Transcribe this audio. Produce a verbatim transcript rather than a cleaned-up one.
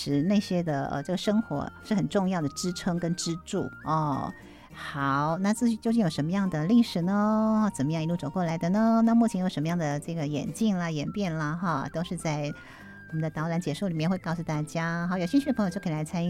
实那些的呃这个生活是很重要的支撑跟支柱哦。好，那这究竟有什么样的历史呢？怎么样一路走过来的呢？那目前有什么样的这个演进啦、演变啦，哈，都是在我们的导览解说里面会告诉大家。好，有兴趣的朋友就可以来参与